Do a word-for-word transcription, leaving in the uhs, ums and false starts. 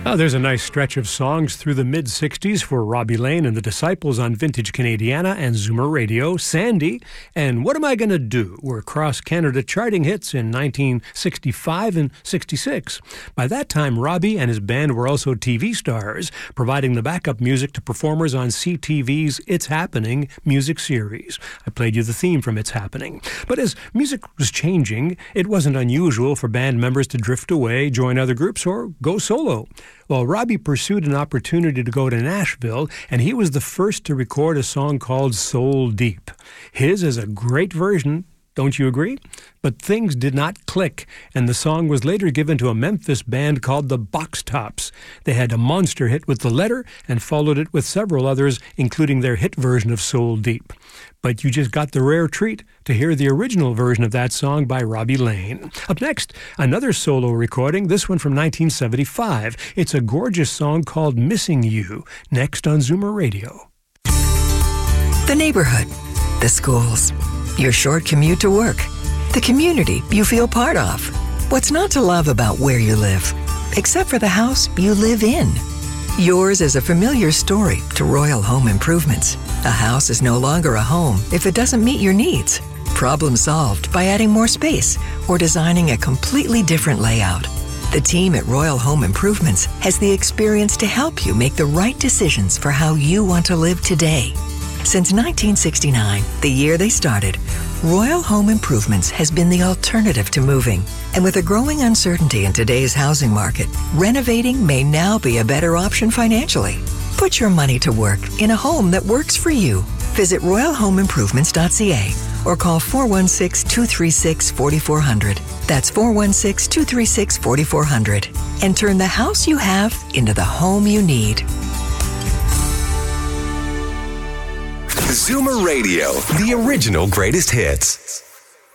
Oh, there's a nice stretch of songs through the mid-sixties for Robbie Lane and the Disciples on Vintage Canadiana and Zoomer Radio. Sandy and What Am I Gonna Do were cross-Canada charting hits in nineteen sixty-five and sixty-six. By that time, Robbie and his band were also T V stars, providing the backup music to performers on C T V's It's Happening music series. I played you the theme from It's Happening. But as music was changing, it wasn't unusual for band members to drift away, join other groups, or go solo. Well, Robbie pursued an opportunity to go to Nashville, and he was the first to record a song called Soul Deep. His is a great version, don't you agree? But things did not click, and the song was later given to a Memphis band called the Box Tops. They had a monster hit with The Letter and followed it with several others, including their hit version of Soul Deep. But you just got the rare treat to hear the original version of that song by Robbie Lane. Up next, another solo recording, this one from nineteen seventy-five. It's a gorgeous song called Missing You, next on Zoomer Radio. The neighborhood, the schools, your short commute to work, the community you feel part of. What's not to love about where you live, except for the house you live in? Yours is a familiar story to Royal Home Improvements. A house is no longer a home if it doesn't meet your needs. Problem solved by adding more space or designing a completely different layout. The team at Royal Home Improvements has the experience to help you make the right decisions for how you want to live today. Since nineteen sixty-nine, the year they started, Royal Home Improvements has been the alternative to moving. And with a growing uncertainty in today's housing market, renovating may now be a better option financially. Put your money to work in a home that works for you. Visit royal home improvements dot c a or call four one six, two three six, four four zero zero. That's four one six, two three six, four four zero zero. And turn the house you have into the home you need. Zoomer Radio, the original greatest hits.